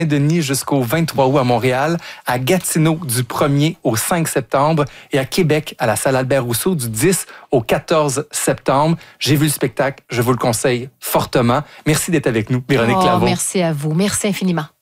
Saint-Denis jusqu'au 23 août à Montréal, à Gatineau du 1er au 5 septembre et à Québec à la salle Albert-Rousseau du 10 au 14 septembre. J'ai vu le spectacle, je vous le conseille fortement. Merci d'être avec nous, Véronique Laveau. Merci à vous, merci infiniment.